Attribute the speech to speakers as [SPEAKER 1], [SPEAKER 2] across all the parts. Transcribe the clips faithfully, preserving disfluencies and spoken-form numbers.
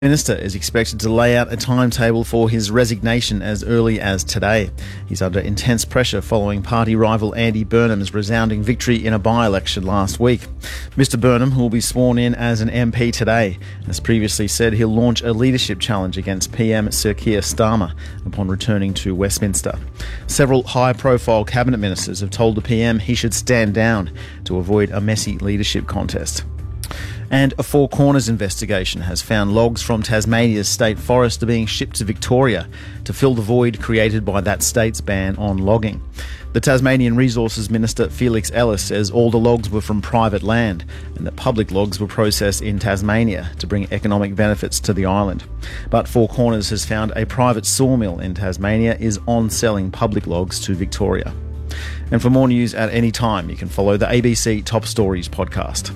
[SPEAKER 1] Minister is expected to lay out a timetable for his resignation as early as today. He's under intense pressure following party rival Andy Burnham's resounding victory in a by-election last week. Mister Burnham, who will be sworn in as an M P today, has previously said he'll launch a leadership challenge against P M Sir Keir Starmer upon returning to Westminster. Several high-profile cabinet ministers have told the P M he should stand down to avoid a messy leadership contest. And a Four Corners investigation has found logs from Tasmania's state forest are being shipped to Victoria to fill the void created by that state's ban on logging. The Tasmanian Resources Minister Felix Ellis says all the logs were from private land and that public logs were processed in Tasmania to bring economic benefits to the island. But Four Corners has found a private sawmill in Tasmania is on selling public logs to Victoria. And for more news at any time, you can follow the A B C Top Stories podcast.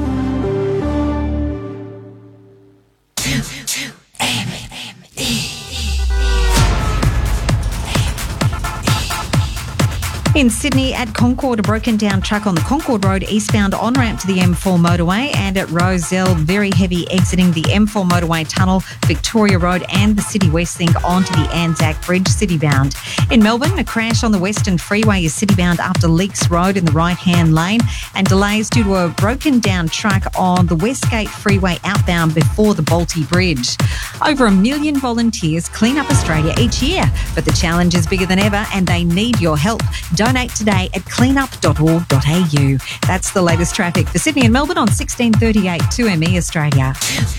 [SPEAKER 2] In Sydney, at Concord, a broken down truck on the Concord Road eastbound on-ramp to the M four motorway, and at Rozelle, very heavy exiting the M four motorway tunnel, Victoria Road and the City West link onto the Anzac Bridge, citybound. In Melbourne, a crash on the Western Freeway is citybound after Leaks Road in the right-hand lane, and delays due to a broken down truck on the Westgate Freeway outbound before the Balti Bridge. Over a million volunteers clean up Australia each year, but the challenge is bigger than ever and they need your help. Donate today at cleanup dot org dot a u. That's the latest traffic for Sydney and Melbourne on sixteen thirty-eight two M E Australia.